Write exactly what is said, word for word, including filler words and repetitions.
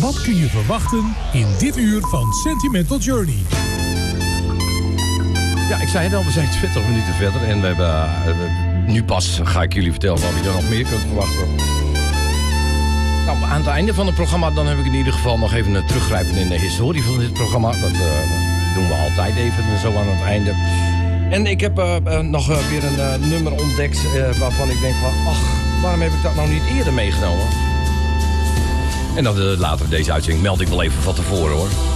Wat kun je verwachten in dit uur van Sentimental Journey? Ja, ik zei het al, we zijn twintig minuten verder. En we hebben, uh, nu pas ga ik jullie vertellen wat je nog meer kunt verwachten. Nou, aan het einde van het programma dan heb ik in ieder geval nog even een teruggrijpen in de historie van dit programma. Dat uh, doen we altijd even zo aan het einde. En ik heb uh, uh, nog uh, weer een uh, nummer ontdekt uh, waarvan ik denk van... ach, waarom heb ik dat nou niet eerder meegenomen? En dan uh, later deze uitzending meld ik wel even van tevoren, hoor.